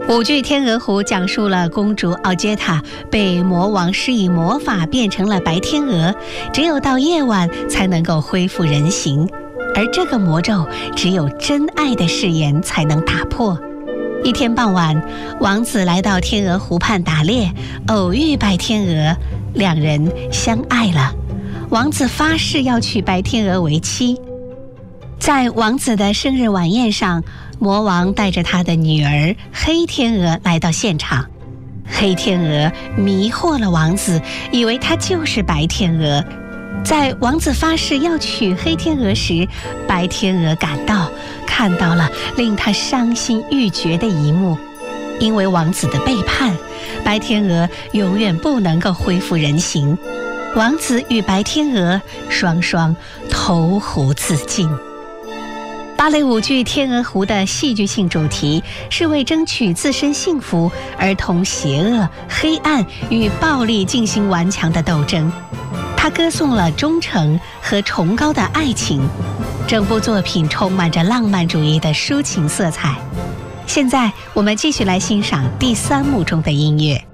舞剧《天鹅湖》讲述了公主奥杰塔被魔王施以魔法变成了白天鹅，只有到夜晚才能够恢复人形，而这个魔咒只有真爱的誓言才能打破。一天傍晚，王子来到天鹅湖畔打猎，偶遇白天鹅，两人相爱了。王子发誓要娶白天鹅为妻。在王子的生日晚宴上，魔王带着他的女儿黑天鹅来到现场。黑天鹅迷惑了王子，以为他就是白天鹅。在王子发誓要娶黑天鹅时，白天鹅赶到，看到了令他伤心欲绝的一幕。因为王子的背叛，白天鹅永远不能够恢复人形。王子与白天鹅双双投湖自尽。芭蕾舞剧《天鹅湖》的戏剧性主题是为争取自身幸福而同邪恶、黑暗与暴力进行顽强的斗争。它歌颂了忠诚和崇高的爱情，整部作品充满着浪漫主义的抒情色彩。现在我们继续来欣赏第3幕中的音乐。